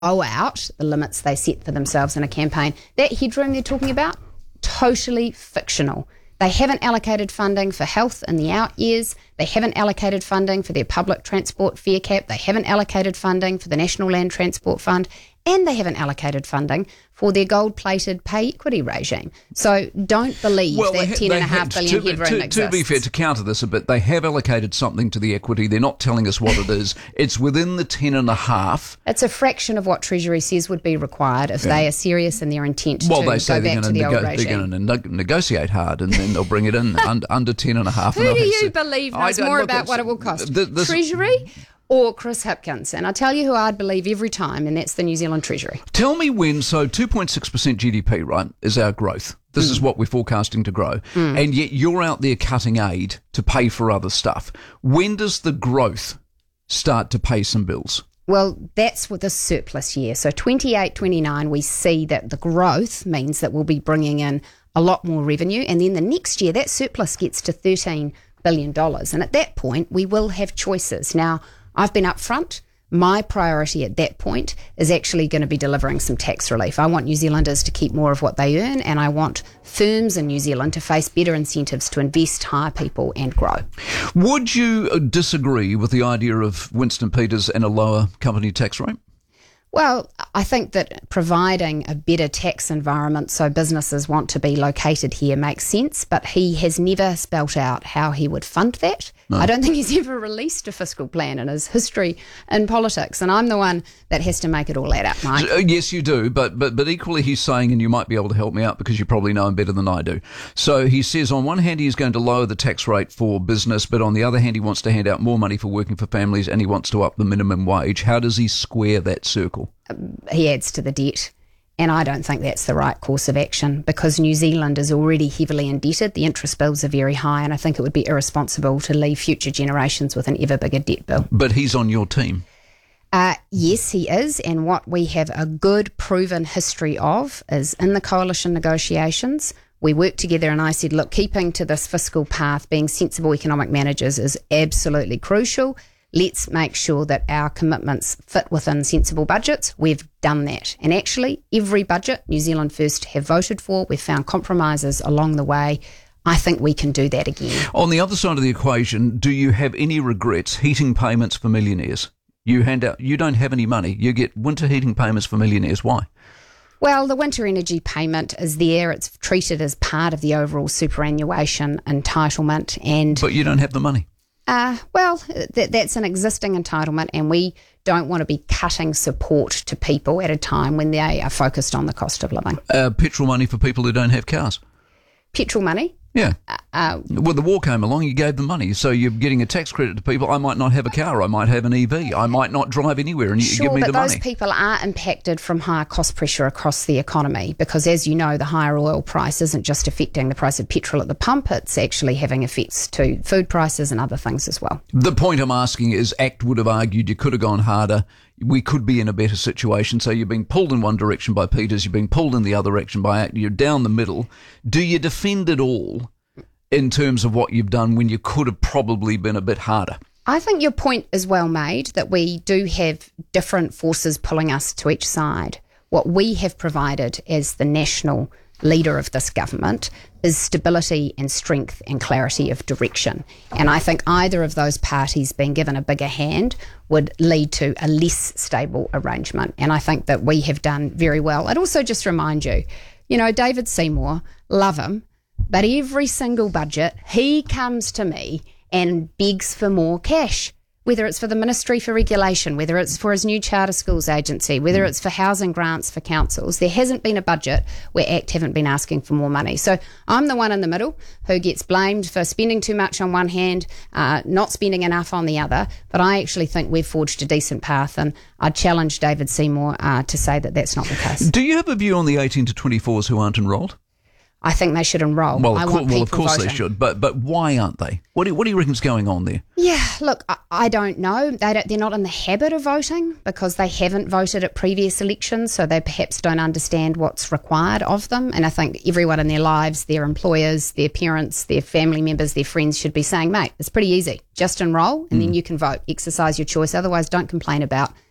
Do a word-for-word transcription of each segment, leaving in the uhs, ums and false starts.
blow out the limits they set for themselves in a campaign. That headroom they're talking about, totally fictional. They haven't allocated funding for health in the out years. They haven't allocated funding for their public transport fare cap. They haven't allocated funding for the National Land Transport Fund. And they haven't allocated funding for their gold-plated pay equity regime. So don't believe well, that ha- ten and a half billion to, headroom to, exists. To be fair, to counter this a bit, they have allocated something to the equity. They're not telling us what it is. It's within the ten and a half. It's a fraction of what Treasury says would be required if yeah. they are serious in their intent well, to they say go back gonna to the nego- old regime. They're going to ne- negotiate hard, and then they'll bring it in under, under ten and a half. Who and do you so, believe knows more about what it will cost? Th- this, Treasury? Or Chris Hipkins. And I tell you who I'd believe every time, and that's the New Zealand Treasury. Tell me when, so two point six percent G D P, right, is our growth. This mm. is what we're forecasting to grow. Mm. And yet you're out there cutting aid to pay for other stuff. When does the growth start to pay some bills? Well, that's with the surplus year. So twenty-eight twenty-nine, we see that the growth means that we'll be bringing in a lot more revenue. And then the next year, that surplus gets to thirteen billion dollars. And at that point, we will have choices. Now, I've been upfront. My priority at that point is actually going to be delivering some tax relief. I want New Zealanders to keep more of what they earn, and I want firms in New Zealand to face better incentives to invest, hire people and grow. Would you disagree with the idea of Winston Peters and a lower company tax rate? Well, I think that providing a better tax environment so businesses want to be located here makes sense, but he has never spelt out how he would fund that. No. I don't think he's ever released a fiscal plan in his history in politics, and I'm the one that has to make it all add up, Mike. Uh, yes, you do, but, but but equally he's saying, and you might be able to help me out because you probably know him better than I do. So he says on one hand he's going to lower the tax rate for business, but on the other hand he wants to hand out more money for working for families and he wants to up the minimum wage. How does he square that circle? He adds to the debt. And I don't think that's the right course of action because New Zealand is already heavily indebted. The interest bills are very high, and I think it would be irresponsible to leave future generations with an ever bigger debt bill. But he's on your team. Uh, yes, he is. And what we have a good, proven history of is in the coalition negotiations, we worked together and I said, look, keeping to this fiscal path, being sensible economic managers is absolutely crucial. Let's make sure that our commitments fit within sensible budgets. We've done that. And actually, every budget New Zealand First have voted for, we've found compromises along the way. I think we can do that again. On the other side of the equation, do you have any regrets heating payments for millionaires? You hand out, you don't have any money. You get winter heating payments for millionaires. Why? Well, the winter energy payment is there. It's treated as part of the overall superannuation entitlement. And But you don't have the money. Uh, well, th- that's an existing entitlement, and we don't want to be cutting support to people at a time when they are focused on the cost of living. Uh, petrol money for people who don't have cars. Petrol money? Yeah. Uh, well, the war came along, you gave them money. So you're getting a tax credit to people. I might not have a car. I might have an E V. I might not drive anywhere, and you sure, give me the money. Sure, but those people are impacted from higher cost pressure across the economy because, as you know, the higher oil price isn't just affecting the price of petrol at the pump. It's actually having effects to food prices and other things as well. The point I'm asking is ACT would have argued you could have gone harder. We could be in a better situation. So you're being pulled in one direction by Peters, you're being pulled in the other direction by ACT, you're down the middle. Do you defend it all in terms of what you've done when you could have probably been a bit harder? I think your point is well made that we do have different forces pulling us to each side. What we have provided as the national leader of this government is stability and strength and clarity of direction. And I think either of those parties being given a bigger hand would lead to a less stable arrangement. And I think that we have done very well. I'd also just remind you, you know, David Seymour, love him, but every single budget, he comes to me and begs for more cash, whether it's for the Ministry for Regulation, whether it's for his new charter schools agency, whether it's for housing grants for councils. There hasn't been a budget where ACT haven't been asking for more money. So I'm the one in the middle who gets blamed for spending too much on one hand, uh, not spending enough on the other. But I actually think we've forged a decent path, and I'd challenge David Seymour uh, to say that that's not the case. Do you have a view on the eighteen to twenty-fours who aren't enrolled? I think they should enrol. Well, of, I co- want well, of course voting. they should, but but why aren't they? What do, what do you reckon's going on there? Yeah, look, I, I don't know. They don't, they're not in the habit of voting because they haven't voted at previous elections, so they perhaps don't understand what's required of them. And I think everyone in their lives, their employers, their parents, their family members, their friends should be saying, mate, it's pretty easy. Just enrol and mm. then you can vote. Exercise your choice. Otherwise, don't complain about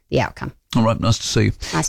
the outcome. All right, nice to see you. Nice